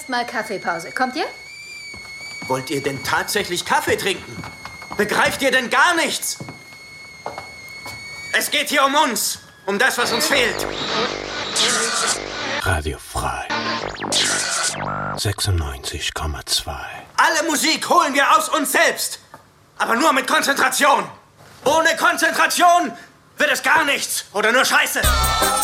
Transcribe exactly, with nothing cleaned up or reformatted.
Erstmal Kaffeepause. Kommt ihr? Wollt ihr denn tatsächlich Kaffee trinken? Begreift ihr denn gar nichts? Es geht hier um uns. Um das, was uns fehlt. Radio frei. sechsundneunzig Komma zwei. Alle Musik holen wir aus uns selbst. Aber nur mit Konzentration. Ohne Konzentration wird es gar nichts. Oder nur Scheiße.